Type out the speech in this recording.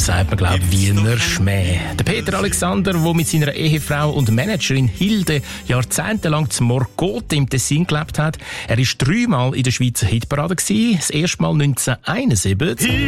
sagt man, glaube ich, Wiener Schmäh. Der Peter Alexander, der mit seiner Ehefrau und Managerin Hilde jahrzehntelang zum Morgote im Tessin gelebt hat. Er war 3-mal in der Schweizer Hitparade gewesen. Das erste Mal 1971.